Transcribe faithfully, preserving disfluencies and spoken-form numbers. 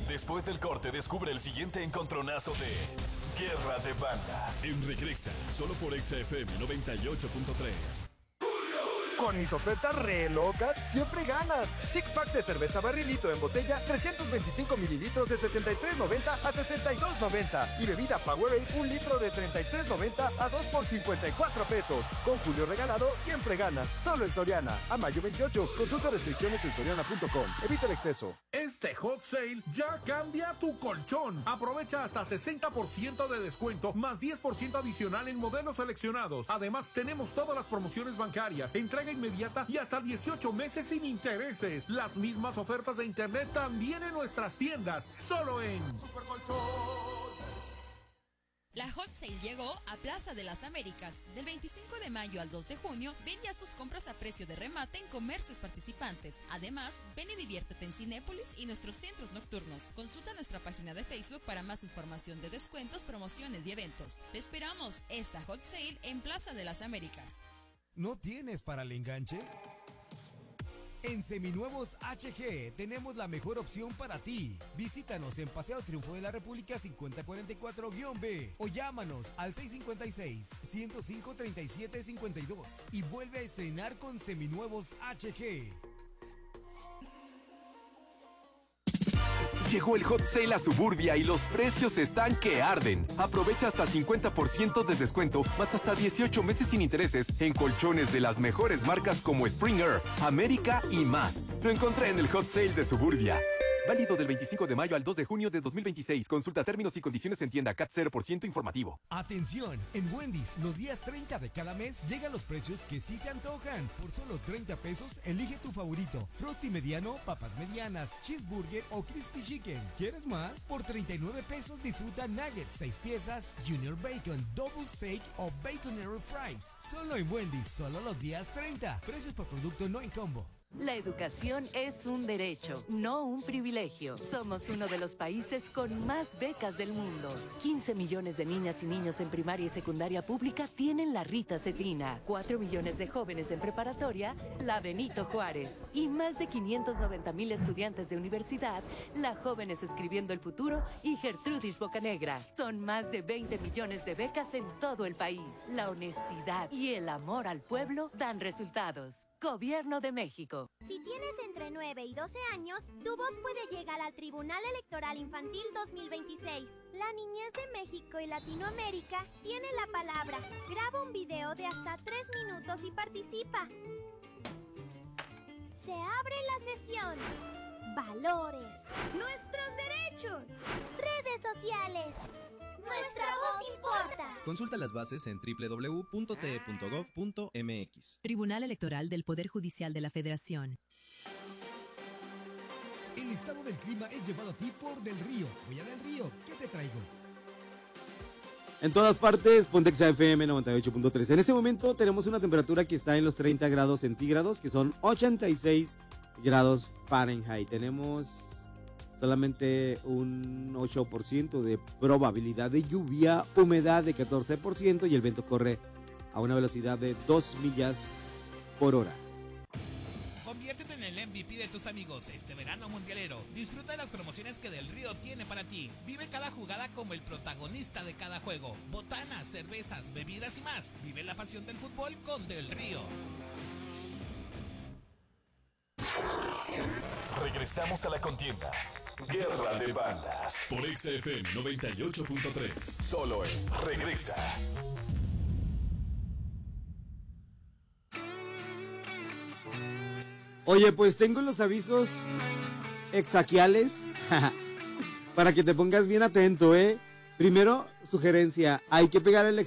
Después del corte, descubre el siguiente encontronazo de Guerra de Bandas. En Regresa, solo por Exa F M noventa y ocho punto tres. Con mis ofertas re locas, siempre ganas. Six pack de cerveza barrilito en botella, trescientos veinticinco mililitros de setenta y tres noventa a sesenta y dos noventa. Y bebida Powerade, un litro de treinta y tres noventa a dos por cincuenta y cuatro pesos. Con Julio regalado, siempre ganas. Solo en Soriana. A mayo veintiocho. Consulta restricciones en soriana punto com. Evita el exceso. Este hot sale ya cambia tu colchón. Aprovecha hasta sesenta por ciento de descuento, más diez por ciento adicional en modelos seleccionados. Además, tenemos todas las promociones bancarias, entrega inmediata y hasta dieciocho meses sin intereses. Las mismas ofertas de internet también en nuestras tiendas, solo en La Hot Sale llegó a Plaza de las Américas. Del veinticinco de mayo al dos de junio, ven ya tus compras a precio de remate en comercios participantes. Además, ven y diviértete en Cinépolis y nuestros centros nocturnos. Consulta nuestra página de Facebook para más información de descuentos, promociones y eventos. Te esperamos esta Hot Sale en Plaza de las Américas. ¿No tienes para el enganche? En Seminuevos H G tenemos la mejor opción para ti. Visítanos en Paseo Triunfo de la República cincuenta cuarenta y cuatro B o llámanos al seis cinco seis, ciento cinco, treinta y siete cincuenta y dos y vuelve a estrenar con Seminuevos H G. Llegó el Hot Sale a Suburbia y los precios están que arden. Aprovecha hasta cincuenta por ciento de descuento, más hasta dieciocho meses sin intereses en colchones de las mejores marcas como Springer, América y más. Lo encontré en el Hot Sale de Suburbia. Válido del veinticinco de mayo al dos de junio de dos mil veintiséis. Consulta términos y condiciones en tienda C A T cero por ciento informativo. Atención, en Wendy's, los días treinta de cada mes llegan los precios que sí se antojan. Por solo treinta pesos, elige tu favorito. Frosty mediano, papas medianas, cheeseburger o crispy chicken. ¿Quieres más? Por treinta y nueve pesos disfruta nuggets, seis piezas, junior bacon, double steak o baconero fries. Solo en Wendy's, solo los días treinta. Precios por producto no en combo. La educación es un derecho, no un privilegio. Somos uno de los países con más becas del mundo. quince millones de niñas y niños en primaria y secundaria pública tienen la Rita Cetrina. cuatro millones de jóvenes en preparatoria, la Benito Juárez. Y más de quinientos noventa mil estudiantes de universidad, la Jóvenes Escribiendo el Futuro y Gertrudis Bocanegra. Son más de veinte millones de becas en todo el país. La honestidad y el amor al pueblo dan resultados. Gobierno de México. Si tienes entre nueve y doce años, tu voz puede llegar al Tribunal Electoral Infantil dos mil veintiséis. La niñez de México y Latinoamérica tiene la palabra. Graba un video de hasta tres minutos y participa. Se abre la sesión. Valores. Nuestros derechos. Redes sociales. Nuestra voz importa. Consulta las bases en doble u doble u doble u punto t e punto gov punto m x. Tribunal Electoral del Poder Judicial de la Federación. El estado del clima es llevado a ti por Del Río. Voy a Del Río, ¿qué te traigo? En todas partes, ponte Exa F M noventa y ocho punto tres. En este momento tenemos una temperatura que está en los treinta grados centígrados, que son ochenta y seis grados Fahrenheit. Tenemos solamente un ocho por ciento de probabilidad de lluvia, humedad de catorce por ciento y el viento corre a una velocidad de dos millas por hora. Conviértete en el M V P de tus amigos este verano mundialero. Disfruta de las promociones que Del Río tiene para ti. Vive cada jugada como el protagonista de cada juego. Botanas, cervezas, bebidas y más. Vive la pasión del fútbol con Del Río. Regresamos a la contienda. Guerra de Bandas. Por Exa F M noventa y ocho punto tres. Solo en Regresa. Oye, pues tengo los avisos exaquiales para que te pongas bien atento, ¿eh? Primero, sugerencia, hay que pegar el